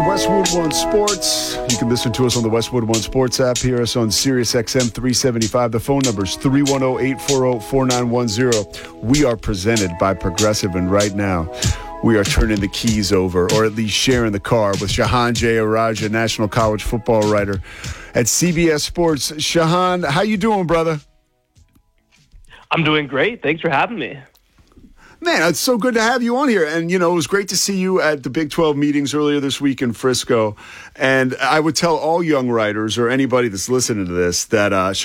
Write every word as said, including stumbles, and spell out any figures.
Westwood One Sports. You can listen to us on the Westwood One Sports app. Hear us on Sirius X M three seventy-five. The phone number is three one zero, eight four zero, four nine one zero. We are presented by Progressive, and right now we are turning the keys over, or at least sharing the car, with Shehan Jeyarajah, national college football writer at C B S Sports. Shehan, how you doing, brother? I'm doing great. Thanks for having me. Man, it's so good to have you on here. And, you know, it was great to see you at the Big twelve meetings earlier this week in Frisco. And I would tell all young writers or anybody that's listening to this that uh,